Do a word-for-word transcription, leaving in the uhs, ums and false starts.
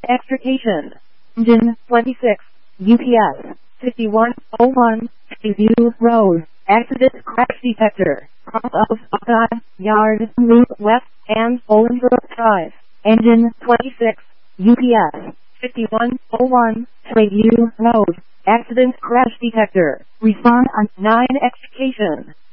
extrication. Engine twenty-six, U P S fifty-one oh one, View Road, accident crash detector, cross of Buckeye Yard, Loop West, and Bolingbrook Drive. Engine twenty-six, U P S fifty-one oh one, View Road, accident crash detector. Respond on nine extrication.